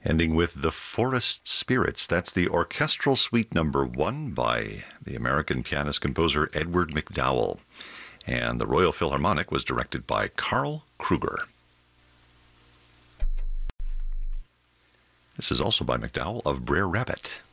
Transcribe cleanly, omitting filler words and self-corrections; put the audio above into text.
Ending with The Forest Spirits. That's the Orchestral Suite Number 1 by the American pianist-composer Edward MacDowell. And the Royal Philharmonic was directed by Carl Kruger. This is also by MacDowell of Brer Rabbit.